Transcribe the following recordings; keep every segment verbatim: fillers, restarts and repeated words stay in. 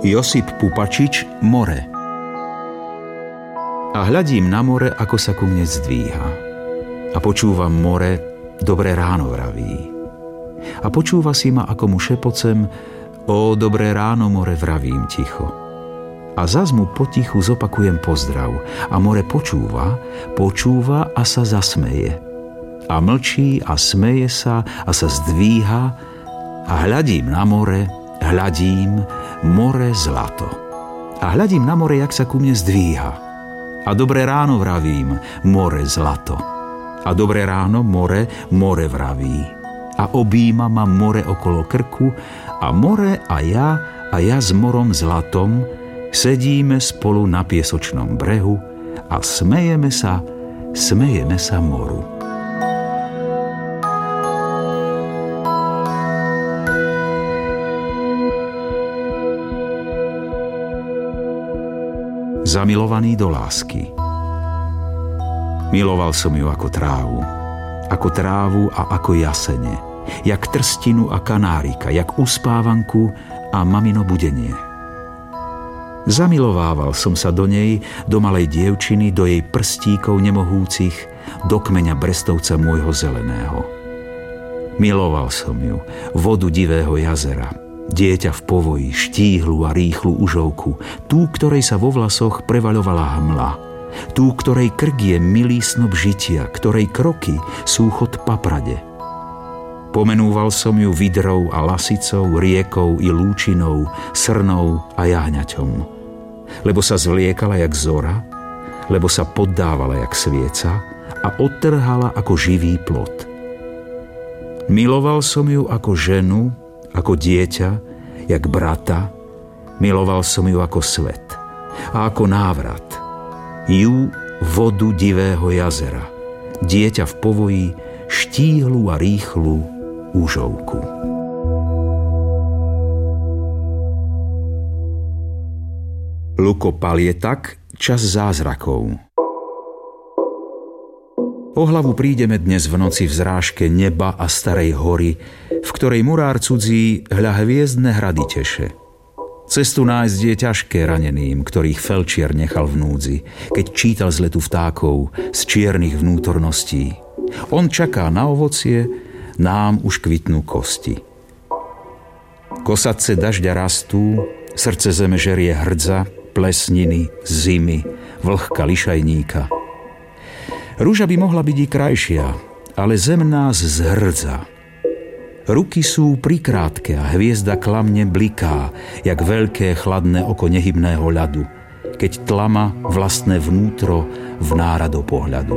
Josip Pupačič, More. A hľadím na more, ako sa ku mne zdvíha. A počúvam more, dobré ráno vraví. A počúva si ma, ako mu šepocem, o, dobré ráno, more, vravím ticho. A zas mu potichu zopakujem pozdrav. A more počúva, počúva a sa zasmeje. A mlčí a smeje sa a sa zdvíha a hľadím na more, hľadím, more zlato. A hľadím na more, jak sa ku mne zdvíha. A dobré ráno vravím, more zlato. A dobré ráno, more, more vraví. A objíma ma more okolo krku a more a ja a ja s morom zlatom sedíme spolu na piesočnom brehu a smejeme sa, smejeme sa moru. Zamilovaný do lásky. Miloval som ju ako trávu, ako trávu a ako jasene, jak trstinu a kanárika, jak uspávanku a mamino budenie. Zamilovával som sa do nej, do malej dievčiny, do jej prstíkov nemohúcich, do kmeňa brestovca môjho zeleného. Miloval som ju, vodu divého jazera, dieťa v povoji, štíhlu a rýchlu užovku, tú, ktorej sa vo vlasoch prevaľovala hmla, tú, ktorej krk je milý snob žitia, ktorej kroky sú chod paprade. Pomenúval som ju vidrou a lasicou, riekou i lúčinou, srnou a jahňaťom. Lebo sa zvliekala jak zora, lebo sa poddávala jak svieca a odtrhala ako živý plod. Miloval som ju ako ženu, ako dieťa, jak brata, miloval som ju ako svet a ako návrat. Ju, vodu divého jazera, dieťa v povoji, štíhlu a rýchlu úžovku. Luko Palietak, Čas zázrakov. O hlavu prídeme dnes v noci v zrážke neba a starej hory, v ktorej murár cudzí hľa hviezdne hrady teše. Cestu nájsť je ťažké raneným, ktorých felčiar nechal v núdzi, keď čítal z letu vtákov z čiernych vnútorností. On čaká na ovocie, nám už kvitnú kosti. Kosatce dažďa rastú, srdce zeme žerie hrdza, plesniny, zimy, vlhka lišajníka. Rúža by mohla byť i krajšia, ale zem nás zhrdza. Ruky sú prikrátke a hviezda klamne bliká, jak veľké chladné oko nehybného ľadu, keď tlama vlastné vnútro vnára do pohľadu.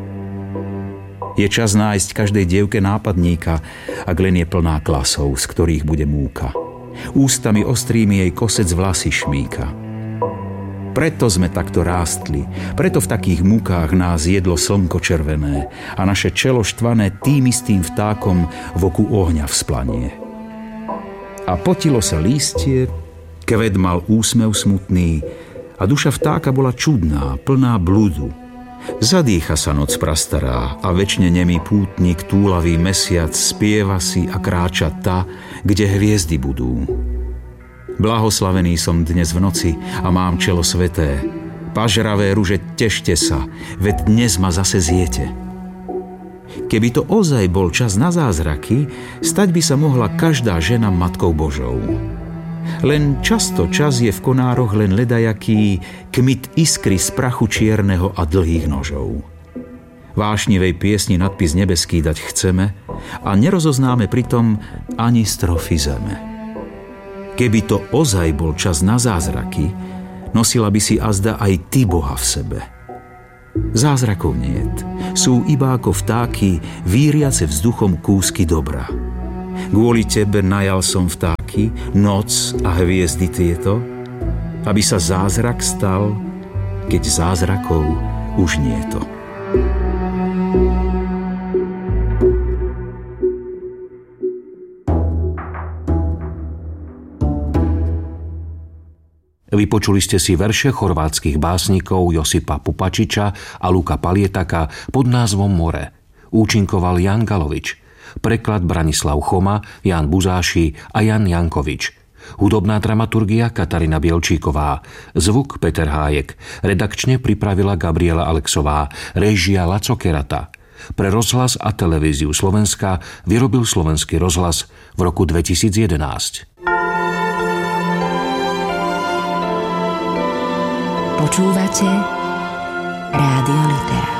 Je čas nájsť každej dievke nápadníka, ak len je plná klasov, z ktorých bude múka. Ústami ostrými jej kosec vlasy šmíka. Preto sme takto rástli, preto v takých múkách nás jedlo slnko červené a naše čelo štvané tým istým vtákom v oku ohňa vzplanie. A potilo sa lístie, kvet mal úsmev smutný a duša vtáka bola čudná, plná bludu. Zadýcha sa noc prastará a večne nemý pútnik, túlavý mesiac spieva si a kráča ta, kde hviezdy budú. Blahoslavený som dnes v noci a mám čelo sveté. Pažravé ruže, tešte sa, veď dnes ma zase zjete. Keby to ozaj bol čas na zázraky, stať by sa mohla každá žena matkou Božou. Len často čas je v konároch len ledajaký kmit iskry z prachu čierneho a dlhých nožov. Vášnivej piesni nadpis nebeský dať chceme a nerozoznáme pritom ani strofy zeme. Keby to ozaj bol čas na zázraky, nosila by si azda aj ty Boha v sebe. Zázrakov niet, sú iba ako vtáky, víriace vzduchom kúsky dobra. Kvôli tebe najal som vtáky, noc a hviezdy tieto, aby sa zázrak stal, keď zázrakov už nieto. Vypočuli ste si verše chorvátskych básnikov Josipa Pupačiča a Luka Palietaka pod názvom More. Účinkoval Jan Galovič. Preklad Branislav Choma, Jan Buzáši a Jan Jankovič. Hudobná dramaturgia Katarína Bielčíková, zvuk Peter Hájek, redakčne pripravila Gabriela Alexová, réžia Laco Kerata. Pre rozhlas a televíziu Slovenska vyrobil Slovenský rozhlas v roku dvetisícjedenásť. Počúvate Rádio Litera.